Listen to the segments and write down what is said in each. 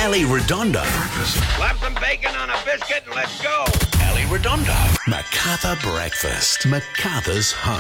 Ali Redondo. Slap some bacon on a biscuit and let's go. Ali Redondo. Macarthur Breakfast. Macarthur's home.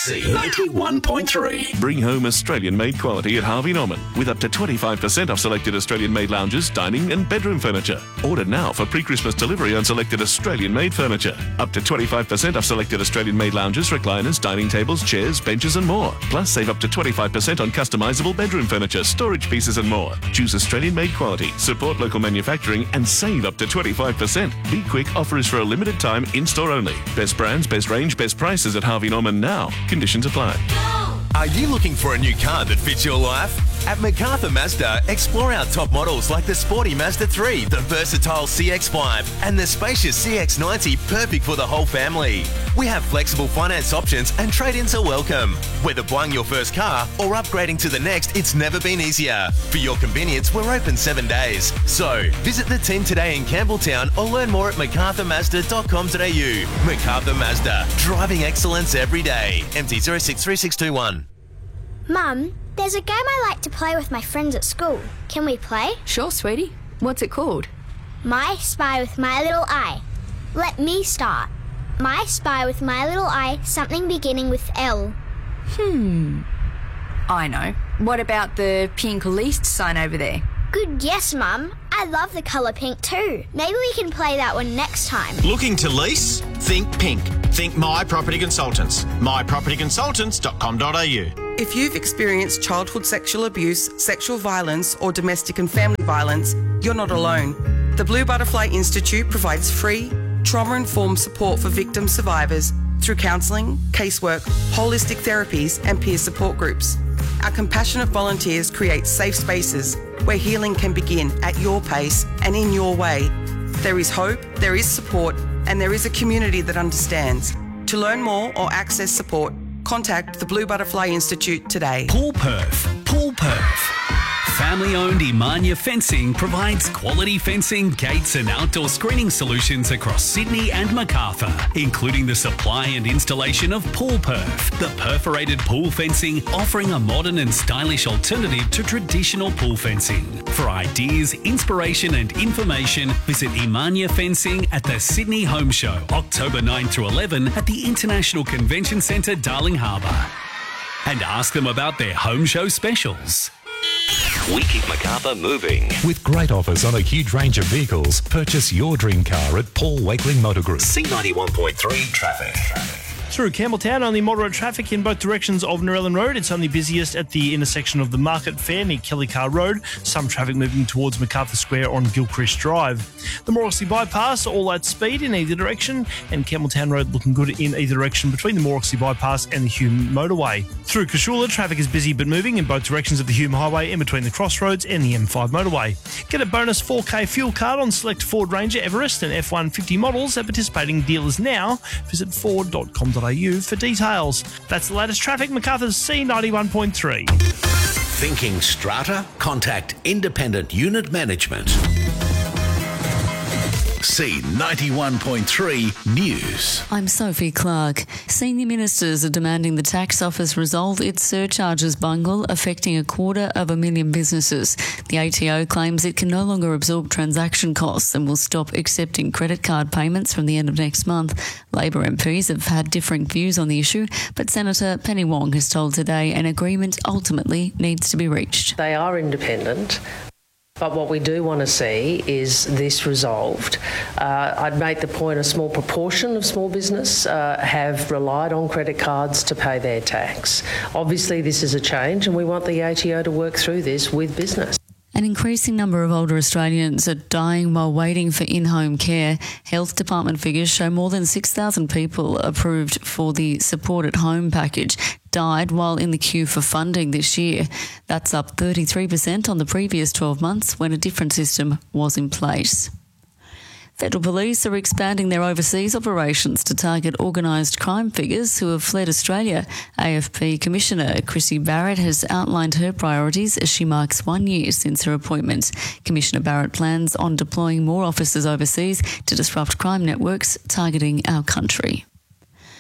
C91.3. Bring home Australian-made quality at Harvey Norman with up to 25% off selected Australian-made lounges, dining and bedroom furniture. Order now for pre-Christmas delivery on selected Australian-made furniture. Up to 25% off selected Australian-made lounges, recliners, dining tables, chairs, benches and more. Plus, save up to 25% on customisable bedroom furniture, storage pieces and more. Choose Australian-made quality, support local manufacturing and save up to 25%. Be quick, offer is for a limited time, in-store only. Best brands, best range, best prices at Harvey Norman now. Conditions apply. Are you looking for a new car that fits your life? At MacArthur Mazda, explore our top models like the sporty Mazda 3, the versatile CX-5 and the spacious CX-90, perfect for the whole family. We have flexible finance options and trade-ins are welcome. Whether buying your first car or upgrading to the next, it's never been easier. For your convenience, we're open 7 days. So, visit the team today in Campbelltown or learn more at macarthurmazda.com.au. MacArthur Mazda, driving excellence every day. MT063621. Mum, there's a game I like to play with my friends at school. Can we play? Sure, sweetie. What's it called? My Spy with My Little Eye. Let me start. My Spy with My Little Eye, something beginning with L. I know. What about the pink leased sign over there? Good guess, Mum. I love the colour pink too. Maybe we can play that one next time. Looking to lease? Think pink. Think My Property Consultants. mypropertyconsultants.com.au. If you've experienced childhood sexual abuse, sexual violence or domestic and family violence, you're not alone. The Blue Butterfly Institute provides free, trauma-informed support for victim survivors through counselling, casework, holistic therapies and peer support groups. Our compassionate volunteers create safe spaces where healing can begin at your pace and in your way. There is hope, there is support, and there is a community that understands. To learn more or access support, contact the Blue Butterfly Institute today. Pool Perf. Pool Perf. Family-owned Imania Fencing provides quality fencing, gates and outdoor screening solutions across Sydney and Macarthur, including the supply and installation of Pool Perf, the perforated pool fencing offering a modern and stylish alternative to traditional pool fencing. For ideas, inspiration and information, visit Imania Fencing at the Sydney Home Show, October 9 through 11 at the International Convention Centre, Darling Harbour. And ask them about their home show specials. We keep Macarthur moving. With great offers on a huge range of vehicles, purchase your dream car at Paul Wakeling Motor Group. C91.3 traffic. Through Campbelltown, only moderate traffic in both directions of Narellan Road. It's only busiest at the intersection of the Market Fair near Kelly Car Road. Some traffic moving towards MacArthur Square on Gilchrist Drive. The Morrissey Bypass, all at speed in either direction, and Campbelltown Road looking good in either direction between the Morrissey Bypass and the Hume Motorway. Through Cashula, traffic is busy but moving in both directions of the Hume Highway in between the Crossroads and the M5 Motorway. Get a bonus 4K fuel card on select Ford Ranger, Everest and F-150 models at participating dealers now. Visit ford.com.au for details. That's the latest traffic, MacArthur's C91.3. Thinking strata? Contact Independent Unit Management. C91.3 News. I'm Sophie Clark. Senior ministers are demanding the tax office resolve its surcharges bungle affecting 250,000 businesses. The ATO claims it can no longer absorb transaction costs and will stop accepting credit card payments from the end of next month. Labor MPs have had differing views on the issue, but Senator Penny Wong has told Today an agreement ultimately needs to be reached. They are independent. But what we do want to see is this resolved. I'd make the point a small proportion of small business have relied on credit cards to pay their tax. Obviously, this is a change and we want the ATO to work through this with business. An increasing number of older Australians are dying while waiting for in-home care. Health Department figures show more than 6,000 people approved for the Support at Home package died while in the queue for funding this year. That's up 33% on the previous 12 months when a different system was in place. Federal Police are expanding their overseas operations to target organised crime figures who have fled Australia. AFP Commissioner Chrissy Barrett has outlined her priorities as she marks 1 year since her appointment. Commissioner Barrett plans on deploying more officers overseas to disrupt crime networks targeting our country.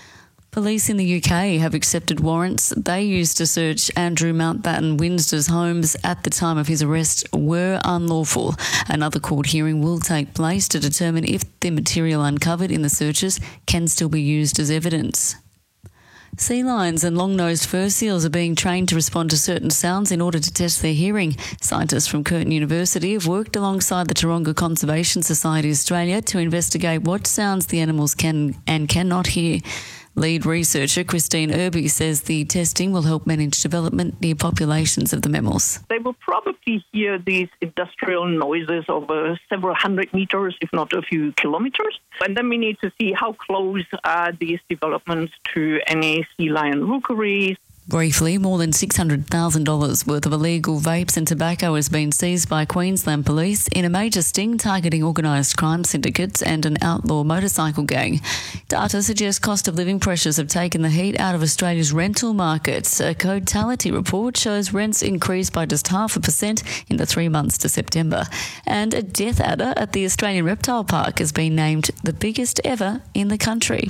Police in the UK have accepted warrants they used to search Andrew Mountbatten Windsor's homes at the time of his arrest were unlawful. Another court hearing will take place to determine if the material uncovered in the searches can still be used as evidence. Sea lions and long-nosed fur seals are being trained to respond to certain sounds in order to test their hearing. Scientists from Curtin University have worked alongside the Taronga Conservation Society Australia to investigate what sounds the animals can and cannot hear. Lead researcher Christine Irby says the testing will help manage development near populations of the mammals. They will probably hear these industrial noises over several hundred meters, if not a few kilometers. And then we need to see how close are these developments to any sea lion rookeries. Briefly, more than $600,000 worth of illegal vapes and tobacco has been seized by Queensland Police in a major sting targeting organised crime syndicates and an outlaw motorcycle gang. Data suggests cost of living pressures have taken the heat out of Australia's rental markets. A Cotality report shows rents increased by just 0.5% in the 3 months to September. And a death adder at the Australian Reptile Park has been named the biggest ever in the country.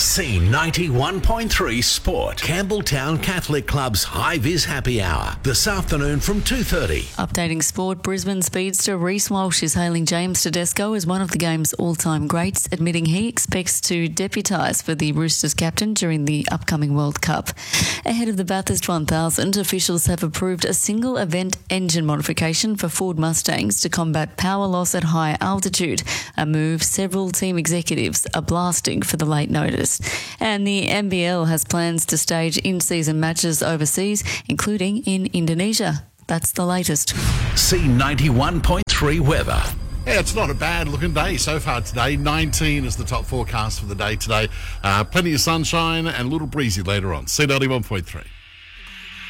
C91.3 Sport. Campbelltown Catholic Club's High Vis Happy Hour this afternoon from 2:30. Updating sport, Brisbane speedster Reece Walsh is hailing James Tedesco as one of the game's all-time greats, admitting he expects to deputise for the Roosters captain during the upcoming World Cup. Ahead of the Bathurst 1000, officials have approved a single-event engine modification for Ford Mustangs to combat power loss at high altitude, a move several team executives are blasting for the late notice. And the NBL has plans to stage in-season matches overseas, including in Indonesia. That's the latest. C91.3 weather. Yeah, it's not a bad looking day so far today. 19 is the top forecast for the day today. Plenty of sunshine and a little breezy later on. C91.3.